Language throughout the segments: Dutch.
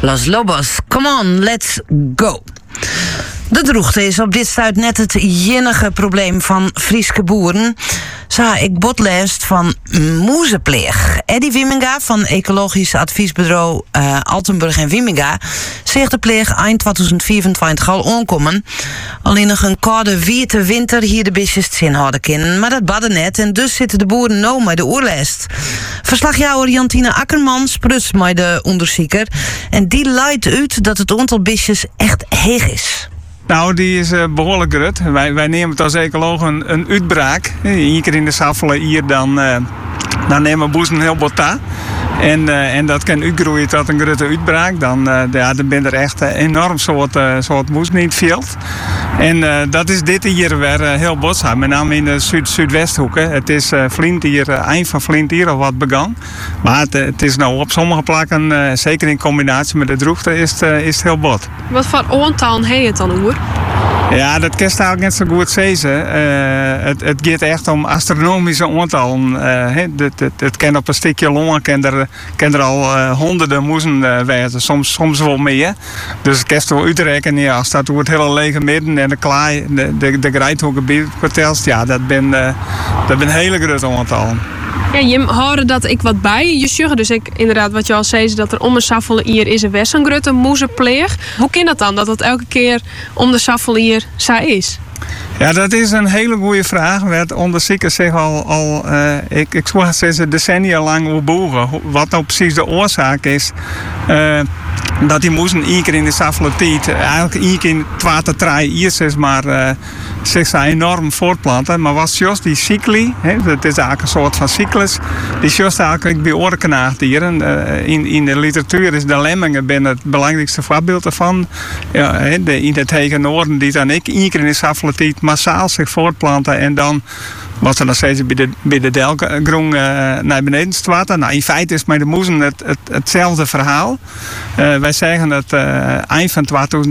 Los Lobos, come on, let's go. De droogte is op dit stuit net het jinnige probleem van Frieske boeren. Ik botlijst van moezenpleeg. Eddie Wieminga van ecologisch adviesbureau Altenburg en Wieminga zegt de pleeg eind 2024 al onkomen. Alleen nog een koude witte winter hier de bisjes zin houden kunnen. Maar dat badde net en dus zitten de boeren nou met de oerlijst. Verslagjouwer Jantine Akkerman spruts met de onderzoeker. En die leidt uit dat het aantal bisjes echt heeg is. Nou, die is behoorlijk groot. Wij nemen het als ecologen een uitbraak. Eén keer in de Saffelen hier, dan nemen we boezen heel bota. En dat kan uitgroeien tot een grote uitbraak. Dan ben er echt enorm soort moes niet veel. En dat is dit hier weer heel botzaam. Met name in de zuidwesthoeken. Het is Flint hier, eind van Flint hier al wat begaan. Maar het is nou op sommige plekken, zeker in combinatie met de droogte, is het heel bot. Wat voor aantal heet het dan, hoor? Ja, dat kan eigenlijk net zo goed zeggen. Het gaat echt om astronomische aantallen. Het kan op een stukje longen kan er al honderden moezen wezen, soms wel meer. Dus het kan wel uitrekenen, ja, als dat door het hele lege midden en de klaai, de Grijthoeken vertelt, ja, dat ben hele grote aantallen. Ja, je hoorde dat ik wat bij. Je zegt dus inderdaad wat je al zei, dat er om een Saffelen hier is een Wessengrutte moezenpleeg. Hoe kan dat dan, dat het elke keer om de Saffelen hier is? Ja, dat is een hele goede vraag. Het onderzoeken zich ik zou zeggen, decennia lang overbogen. Wat nou precies de oorzaak is. Dat die moesten één keer in de Saffelen-tijd, eigenlijk één keer in 2 tot 3 jaar, maar zich enorm voortplanten. Maar was juist die cycli, dat is eigenlijk een soort van cyclus, die is juist eigenlijk bij oorknaagdieren. In de literatuur is de lemmingen het belangrijkste voorbeeld ervan. Ja, in het hege noorden, die dan één keer in de Saffelen-tijd massaal zich voortplanten en dan wat ze dan steeds bij de delgroen naar beneden straten. Nou, in feite is met de moezen hetzelfde verhaal. Wij zeggen dat eind van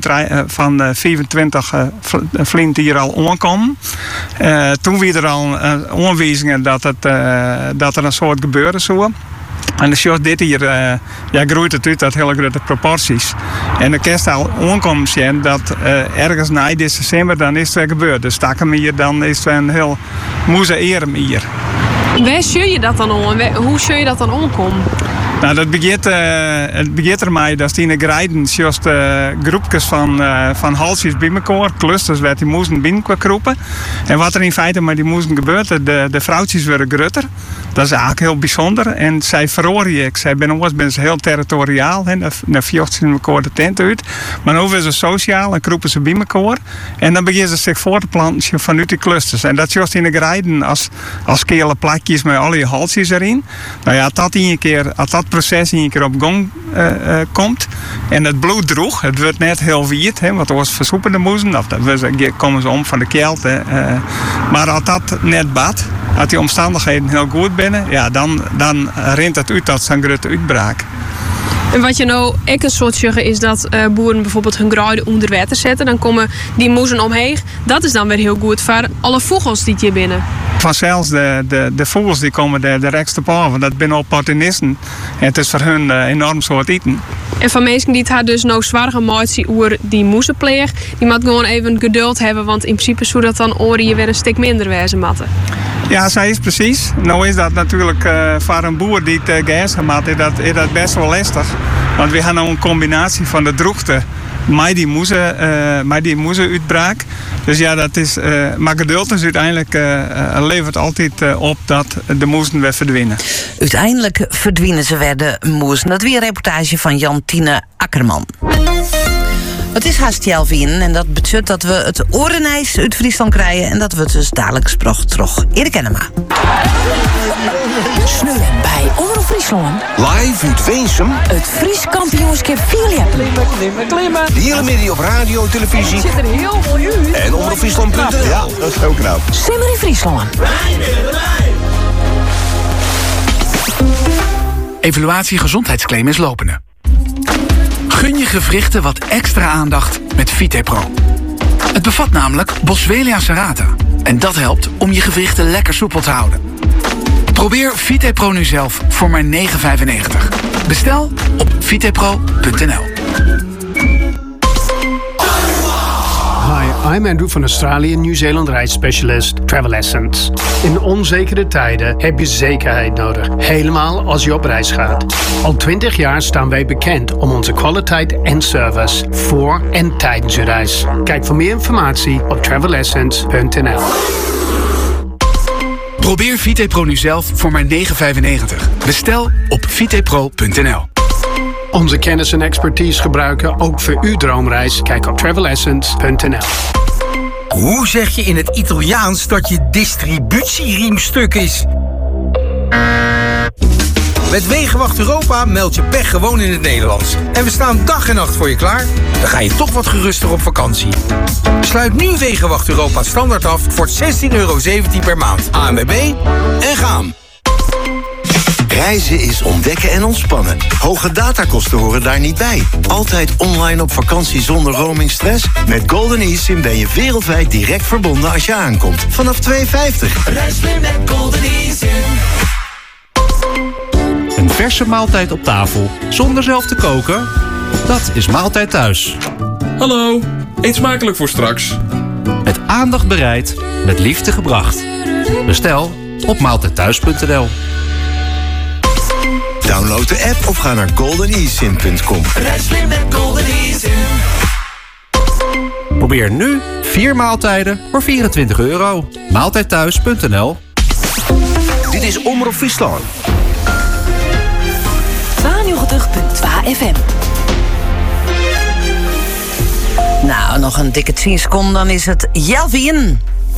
2025 Flint hier al aankomen. Toen waren er al aanwijzingen dat er een soort gebeuren zou. En dus dit hier groeit het uit tot hele grote proporties. En de kerst al aankomen zien dat ergens na december dan is het weer gebeurd. Dus stakken hier, dan is het weer een heel moeze erem hier. Waar zul je dat dan om? Hoe zul je dat dan omkomen? Nou, het begint ermee dat in de grijden juist groepjes van halsjes bij elkaar, clusters, waar die moesten binnenkroepen. En wat er in feite met die moesten gebeurt, de vrouwtjes worden groter. Dat is eigenlijk heel bijzonder. En zij verroren zij ben ze heel territoriaal. Dan vjochten ze elkaar de tent uit. Maar nu zijn ze sociaal en kroepen ze bij elkaar. En dan beginnen ze zich voor te planten vanuit die clusters. En dat is juist in de grijden als kele plakjes met al die halsjes erin. Nou ja, als dat proces een keer op gang komt en het bloed droeg, het wordt net heel wit, want dat was versoepende moezen, of dan komen ze om van de kelte. Maar als dat net bad, als die omstandigheden heel goed binnen, ja, dan rent het uit tot zo'n grote uitbraak. En wat je nou ook een soort zeggen is dat boeren bijvoorbeeld hun gruiden onder water zetten. Dan komen die moezen omheen. Dat is dan weer heel goed voor alle vogels die hier binnen. Vanzelfs de vogels die komen de rekste paar, want dat zijn opportunisten. En het is voor hun enorm soort eten. En van mensen die het haar dus nou zwaar gemaakt over die moezenpleeg, die moet gewoon even geduld hebben, want in principe zou dat dan oren je weer een stuk minder wezen matten. Ja, zij is precies. Nou is dat natuurlijk voor een boer die het gas gemaakt is dat best wel lastig. Want we hebben nou een combinatie van de droogte met die moezenuitbraak. Dus ja, dat is, maar geduld is uiteindelijk levert altijd op dat de moezen weer verdwijnen. Uiteindelijk verdwijnen ze weer de moezen. Dat weer een reportage van Jantine Akkerman. Het is haast 11 en dat betekent dat we het orenijs uit Friesland krijgen en dat we het dus dadelijk terug Erik Enema. Snurren bij Omroep Friesland. Live uit Veensum. Het Fries kampioenschap Vierlippen. Klimmen. De hele middag op radio, televisie. Zit er heel veel u. En omroepfriesland.nl. Ja, dat is heel knap. Simmer in Friesland. Evaluatie gezondheidsclaim is lopende. Gun je gewrichten wat extra aandacht met Vitepro. Het bevat namelijk Boswellia serrata. En dat helpt om je gewrichten lekker soepel te houden. Probeer Vitepro nu zelf voor maar €9,95. Bestel op vitepro.nl. Hi, I'm Andrew van Australië, Nieuw-Zeeland reisspecialist Travel Essence. In onzekere tijden heb je zekerheid nodig, helemaal als je op reis gaat. Al 20 jaar staan wij bekend om onze kwaliteit en service voor en tijdens je reis. Kijk voor meer informatie op travelessence.nl. Probeer VitePro nu zelf voor maar €9,95. Bestel op vitepro.nl. Onze kennis en expertise gebruiken ook voor uw droomreis. Kijk op travelessence.nl. Hoe zeg je in het Italiaans dat je distributieriem stuk is? Met Wegenwacht Europa meld je pech gewoon in het Nederlands. En we staan dag en nacht voor je klaar. Dan ga je toch wat geruster op vakantie. Sluit nu Wegenwacht Europa standaard af voor €16,17 per maand. ANWB en gaan. Reizen is ontdekken en ontspannen. Hoge datakosten horen daar niet bij. Altijd online op vakantie zonder roamingstress? Met Golden eSIM ben je wereldwijd direct verbonden als je aankomt. Vanaf €2,50. Reis mee met Golden eSIM. Een verse maaltijd op tafel, zonder zelf te koken? Dat is Maaltijd Thuis. Hallo, eet smakelijk voor straks. Met aandacht bereid, met liefde gebracht. Bestel op maaltijdthuis.nl. Download de app of ga naar goldenesim.com. Reis mee met Golden eSIM. Probeer nu 4 maaltijden voor €24. Maaltijdthuis.nl. Dit is Omroep Friesland. 92.2 FM. Nou, nog een dikke 10 seconden, dan is het Jelvin.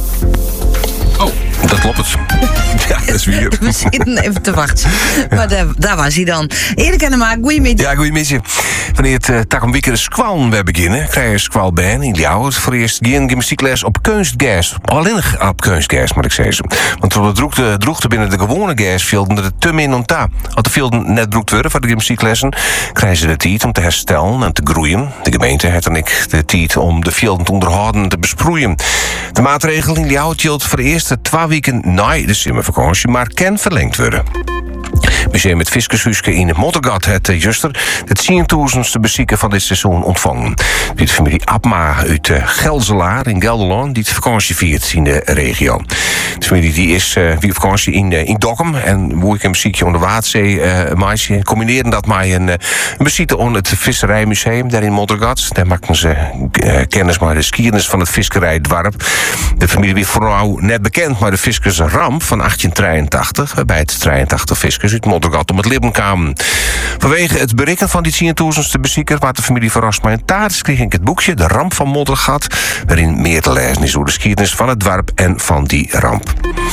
Oh, dat klopt het. Ja, dat is weer. We zitten even te wachten. Maar daar was hij dan. Erik en de Maak, goeiemiddag. Ja, goeiemiddag. Wanneer het tak om weekend squallen we beginnen, krijg je squal bij in jou. Het voor eerst geen gymnastiekles op kunstgas. Alleen op kunstgas, moet ik zeggen. Want door de droogte binnen de gewone gasvelden er te min onta. Als de velden net broekt worden voor de gymnastieklessen, krijgen ze de tijd om te herstellen en te groeien. De gemeente heeft dan ik de tijd om de velden te onderhouden en te besproeien. De maatregel in jou geldt voor de eerste 2 weken na de zomervakantie, maar kan verlengd worden. Museum het Fiskershuiske in Moddergat het juster het 10.000ste bezoeken van dit seizoen ontvangen. De familie Abma uit Gelzelaar in Gelderland die het vakantie viert in de regio. De familie die is weer vakantie in Dokkum en hoe ik een bezoekje onder de Waadzee maatje combineren dat met een bezoek aan het Visserijmuseum daar in Moddergat. Daar maken ze kennis met de skiernis van het Viskerijdwarp. De familie weer vooral net bekend, maar de Fiskersramp van 1883, waarbij het 83 fiskers uit Moddergat om het leven kwamen. Vanwege het bereiken van die 10.000ste bezoeker werd de familie verrast met een taart. Kreeg ik het boekje De Ramp van Moddergat, waarin meer te lezen is over de geschiedenis van het dorp en van die ramp.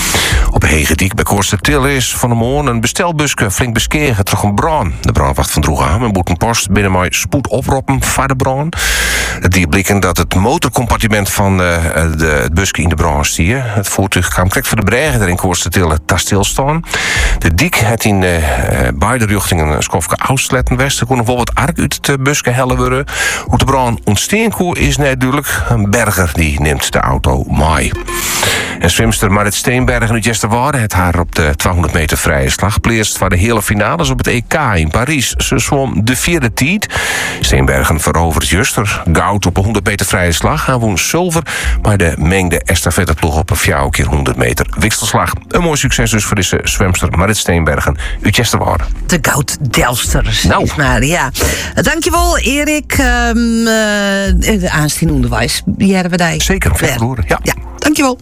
Op Hegediek bij Koorstertil is van de morgen een bestelbuske flink beskeren terug een brand. De brandwacht van Droegam en Boetenpost binnen mij spoed oproepen voor de brand. Die blikken dat het motorcompartiment van het busje in de brand stier. Het voertuig kwam direct voor de bregen er in Koorstertil te stilstaan. De dik het in beide richtingen Skofke Oud-Sletten West. Er kon nog wel wat ark uit het busje hellen worden. Hoe de brand ontsteen is natuurlijk een berger die neemt de auto mee. En zwemster Marit Steenbergen uit Jesterwaarde het haar op de 200 meter vrije slag pleest voor de hele finales op het EK in Parijs. Ze zwom de 4e tijd. Steenbergen verovert juster goud op een 100 meter vrije slag. Hij won zilver, maar de mengde estafetteploeg op een 4 keer 100 meter wikselslag. Een mooi succes dus voor deze zwemster Marit Steenbergen uit Jesterwaarde. De gouddelsters. Nou. Maar ja. Dankjewel, Erik. De aansteen onderwijs. Die hebben we daar. Zeker, veel verloren. Ja. Dankjewel.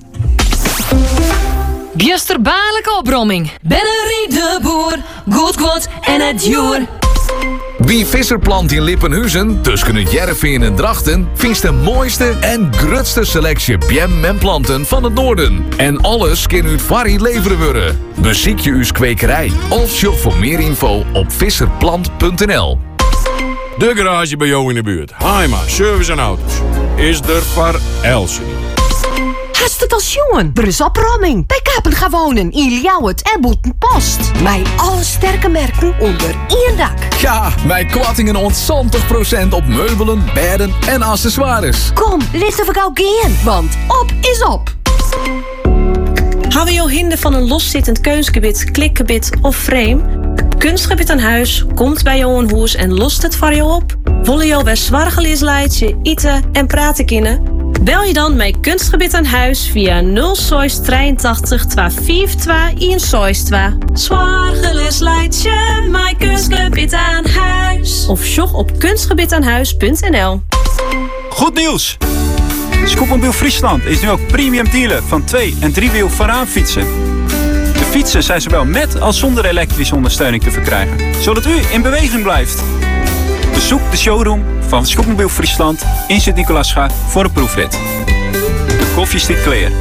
Biesterbaarlijke opbromming. Bennerie de boer. Goed en het joer. Wie Visserplant in Lippenhuizen, tussen het Jervin en Drachten, vindt de mooiste en grootste selectie bjem en planten van het noorden. En alles kan uit Varrie leveren worden. Beziek je uw kwekerij of shop voor meer info op visserplant.nl. De garage bij jou in de buurt. Haima, service en auto's. Is er voor Elsie. Hast het als jongen? Brus opruiming. Bij Kapen gaan wonen in Ljouwert en Boetenpost. Bij alle sterke merken onder één dak. Ja, bij kwattingen ontzontig % op meubelen, bedden en accessoires. Kom, licht of ik ook geen, want op is op. Hou je hinder van een loszittend keusgebit, klikgebit of frame? Kunstgebied aan huis komt bij jou een huis en lost het voor jou op. Willen jou bij zwargelies leidje, eten en praten kunnen? Bel je dan met Kunstgebied aan huis via 083 252 162. Zwargelis leidje, mijn Kunstgebied aan huis. Of sjog op kunstgebiedaanhuis.nl. Goed nieuws! Scootmobiel Friesland is nu ook premium dealer van 2- en 3-wiel voorraanfietsen. De fietsen zijn zowel met als zonder elektrische ondersteuning te verkrijgen, zodat u in beweging blijft. Bezoek de showroom van Scootmobiel Friesland in Sint-Nicolaasga voor een proefrit. De koffie stikt clear.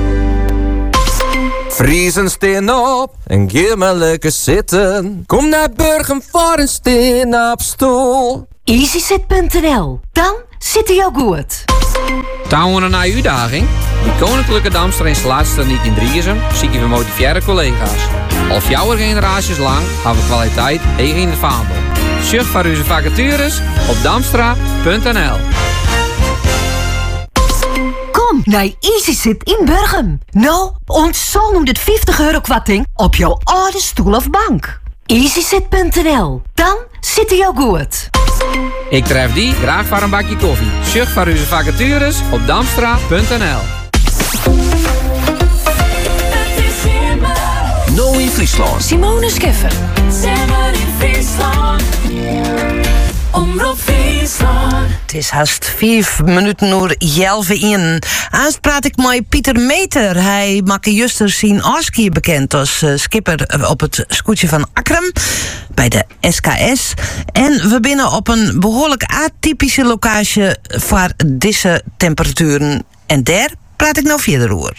Friesen steen op en geef maar lekker zitten. Kom naar Burgum voor een steen op stoel. EasyZit.nl. Dan zit hij ook goed. Touwen naar uitdaging? De Koninklijke Damster installatietechniek in Driessen zie je van motiveerde collega's. Al 4 generaties lang hebben we kwaliteit eigen in het vaandel. Surf voor onze vacatures op damstra.nl. Kom naar EasyZit in Burgum. Nou, ontzol noemt het €50 kwarting op jouw oude stoel of bank. EasyZit.nl. Dan zit hij ook goed. Ik tref die graag voor een bakje koffie. Surf voor onze vacatures op damstra.nl. No in Friesland. Simone Scheffer. Simmer in Friesland. Omroep Friesland. Het is haast 5 minuten voor 11:01. Aanst praat ik met Pieter Meter. Hij maakt juster zien Oskier bekend als skipper op het scootje van Akrum bij de SKS. En we binnen op een behoorlijk atypische locatie voor deze temperaturen. En daar praat ik nou verder over.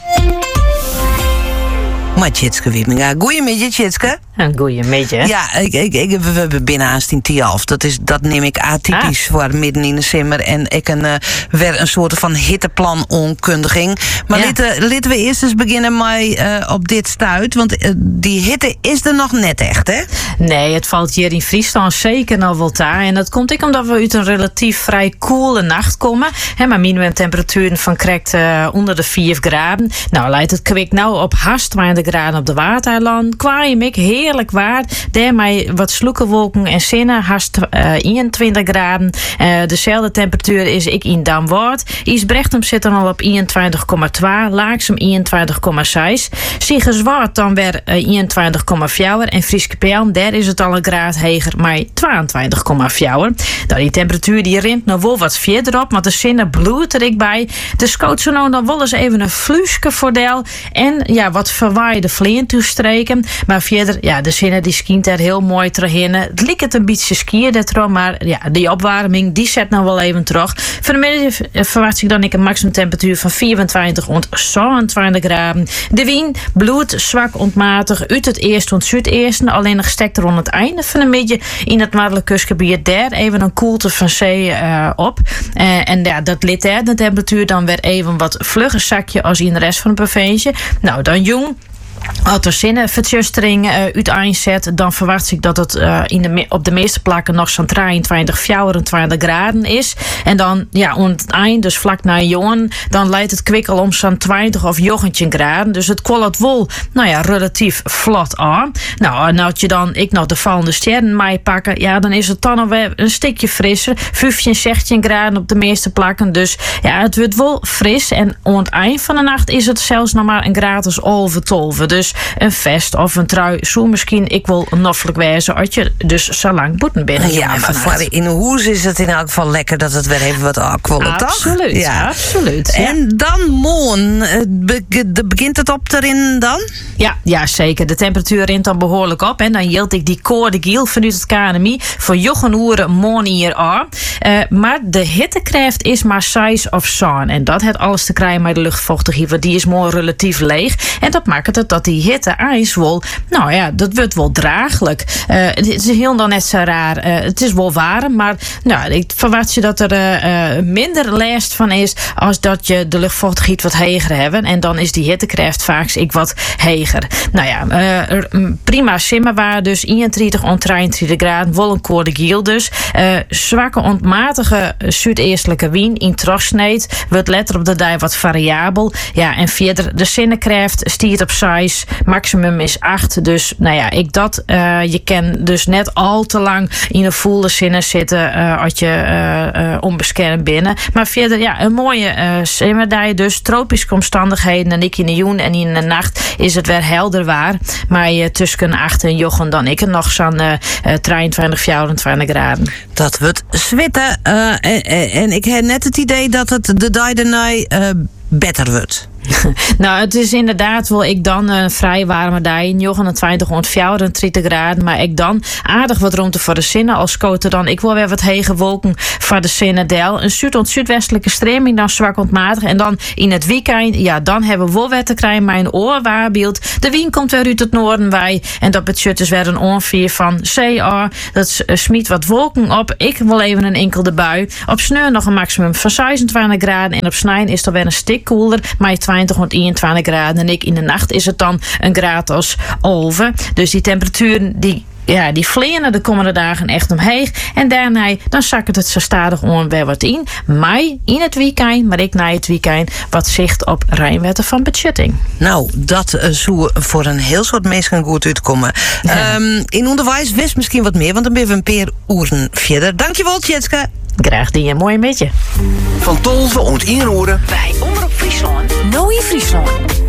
Maar Tjitske Wieminga. Goeiemiddag, Tjitske. Een goeiemiddag. Ja, we binnen aanst in 10:30. Dat neem ik atypisch voor midden in de zomer. En ik weer een soort van hitteplan onkundiging. Maar laten we eerst eens beginnen met op dit stuit. Want die hitte is er nog net echt, hè? Nee, het valt hier in Friesland zeker nog wel daar. En dat komt ook omdat we uit een relatief vrij koele nacht komen. Maar minimumtemperaturen van correct onder de 4 graden. Nou, leidt het kwik nou op haast 20 graden op de Waardeiland. Kwaaien ik heerlijk waar. Daarmee wat sloekenwolken en zinnen haast 21 graden. Dezelfde temperatuur is ik in Damwoord. Isbrechtum zit dan al op 21,2. Laaksum 21,6. Sigerswart dan weer 21,4. En Frieskepel, daar is het al een graad heger, maar 22,4. Nou, die temperatuur die rint nog wel wat verder op, want de zinnen bloeit er ik bij. De scoot zo nou dan wel eens even een fluske voordeel. En ja, wat verwaaide vleien toestreken. Maar verder, ja, de zinnen die skient er heel mooi terugin. Het lijkt het een beetje skiën daarom, maar ja, die opwarming die zet nou wel even terug. Vanmiddag verwacht ik dan een maximumtemperatuur van 24 tot 27 graden. De wind bloeit zwak ontmatig uit het eerst tot zuideersten. Alleen nog stekt rond het einde van de middag in het noordelijke kustgebied daar even een koelte van zee op. En ja, dat liet daar de temperatuur dan weer even wat vlugger zakje als in de rest van de provincie. Nou, dan jong. Als er zinnenverjustering uiteenzet, dan verwacht ik dat het op de meeste plakken nog zo'n 23, 24 graden is. En dan, ja, aan het eind, dus vlak na jongen, dan leidt het kwik al om zo'n 20 of 19 graden. Dus het kolt wol, nou ja, relatief vlot aan. Nou, en als je dan nog de vallende sterren mee pakken, ja, dan is het dan alweer een stukje frisser. 15, 16 graden op de meeste plakken. Dus ja, het wordt wel fris. En aan het eind van de nacht is het zelfs nog maar een graad over 12. Dus een vest of een trui zou misschien ik wil noffelijk wezen als je dus zo lang boeten binnen. Ja, maar voor in de hoes is het in elk geval lekker dat het weer even wat akkwollen, toch? Absoluut, ja. Absoluut. Ja. En dan morgen, begint het op erin dan? Ja, zeker. De temperatuur rint dan behoorlijk op. En dan hield ik die koorde giel vanuit het KNMI voor jochen uren morgen hier aan. Maar de hittekracht is maar 6 of zo. En dat heeft alles te krijgen met de luchtvochtigheid, want die is mooi relatief leeg. En dat maakt het dat die hitte ijswol, nou ja, dat wordt wel draaglijk. Het is heel dan net zo raar. Het is wel warm, maar nou, ik verwacht je dat er minder last van is als dat je de luchtvochtigheid wat heger hebben. En dan is die hittekracht vaak ik wat heger. Nou ja, prima simmerwaar, dus 31 tot 23 graden, wel een koorde giel dus. Zwakke ontmatige zuideestelijke wind in terugsneed, wordt letter op de dag wat variabel. Ja, en verder de zinnenkracht stiert op 6 maximum is 8. Dus nou ja, je kan dus net al te lang in de voelde zinnen zitten als je onbeschermd binnen. Maar verder, ja, een mooie zomerdag. Dus tropische omstandigheden. En ik in de joen en in de nacht is het weer helder waar. Maar tussen 8 en jochen dan ik er nog zo'n 23, 24 graden. Dat wordt zwitten. En ik heb net het idee dat het de dag daarna beter wordt. Nou, het is inderdaad wel ik dan een vrij warme dag. 29 rond 34 graden. Maar ik dan aardig wat ruimte voor de zinnen. Als koten dan ik wil weer wat hege wolken voor de zinnendel. Een zuidwestelijke stroming dan zwak ontmatig. En dan in het weekend, ja, dan hebben we wel wat te krijgen. Maar een oorwaarbeeld. De wind komt weer uit het noorden bij. En dat betekent dus weer een ongeveer van CA. Dat smiet wat wolken op. Ik wil even een enkele bui. Op sneur nog een maximum van 26 graden. En op snijn is er weer een stuk koeler. Maar 20 rond 21 graden. En in de nacht is het dan een graad als over. Dus die temperaturen die vliegen de komende dagen echt omheen. En daarna dan zakken het zo stadig weer wat in. Maar in het weekend, maar ik na het weekend, wat zicht op Rijnwetten van beschutting. Nou, dat zou voor een heel soort mensen goed uitkomen. Ja. In onderwijs wist misschien wat meer, want dan ben we een paar uren verder. Dankjewel, Tjitske. Graag die een mooi beetje. Van 12 ont 1 uur. Bij Omroep Friesland. Nou in Friesland.